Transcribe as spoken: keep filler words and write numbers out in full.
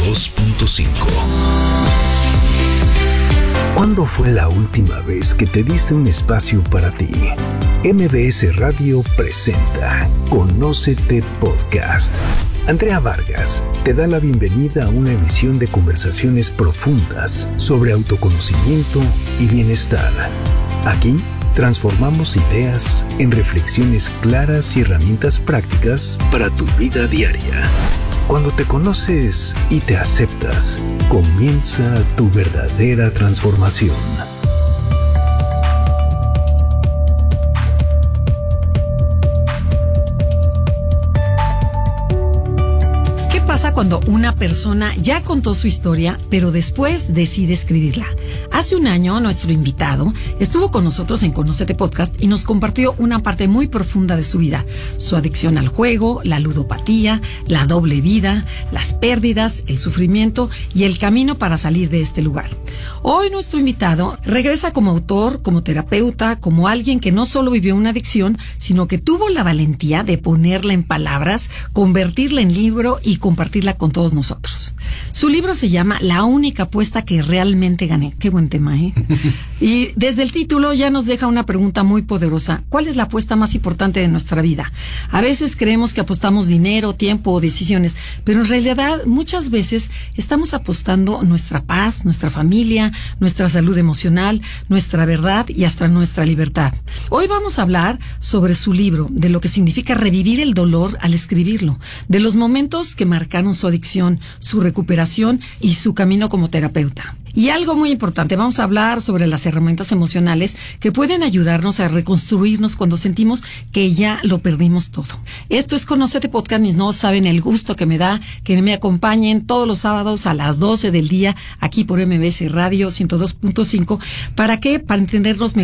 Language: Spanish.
dos punto cinco. ¿Cuándo fue la última vez que te diste un espacio para ti? M B S Radio presenta Conócete Podcast. Andrea Vargas te da la bienvenida a una emisión de conversaciones profundas sobre autoconocimiento y bienestar. Aquí transformamos ideas en reflexiones claras y herramientas prácticas para tu vida diaria. Cuando te conoces y te aceptas, comienza tu verdadera transformación. ¿Qué pasa cuando una persona ya contó su historia, pero después decide escribirla? Hace un año, nuestro invitado estuvo con nosotros en Conócete Podcast y nos compartió una parte muy profunda de su vida: su adicción al juego, la ludopatía, la doble vida, las pérdidas, el sufrimiento y el camino para salir de este lugar. Hoy nuestro invitado regresa como autor, como terapeuta, como alguien que no solo vivió una adicción, sino que tuvo la valentía de ponerla en palabras, convertirla en libro y compartirla con todos nosotros. Su libro se llama La única apuesta que realmente gané. Qué buen tema, ¿eh? Y desde el título ya nos deja una pregunta muy poderosa. ¿Cuál es la apuesta más importante de nuestra vida? A veces creemos que apostamos dinero, tiempo o decisiones, pero en realidad muchas veces estamos apostando nuestra paz, nuestra familia, nuestra salud emocional, nuestra verdad y hasta nuestra libertad. Hoy vamos a hablar sobre su libro, de lo que significa revivir el dolor al escribirlo, de los momentos que marcaron su adicción, su recuperación y su camino como terapeuta. Y algo muy importante, vamos a hablar sobre las herramientas emocionales que pueden ayudarnos a reconstruirnos cuando sentimos que ya lo perdimos todo. Esto es Conócete Podcast y no saben el gusto que me da que me acompañen todos los sábados a las doce del día aquí por M B S Radio ciento dos punto cinco. ¿Para qué? Para entendernos mejor.